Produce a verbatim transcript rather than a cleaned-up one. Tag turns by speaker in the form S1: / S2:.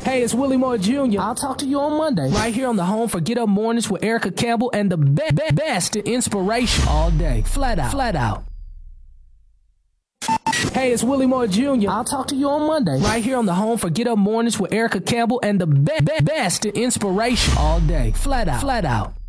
S1: Hey, it's Willie Moore Junior I'll talk to you on Monday, right here on the home for Get Up Mornings with Erica Campbell and the be- be- best in inspiration all day. Flat out, flat out. Hey, it's Willie Moore Junior I'll talk to you on Monday, right here on the home for Get Up Mornings with Erica Campbell and the be- be- best in inspiration all day. Flat out, flat out.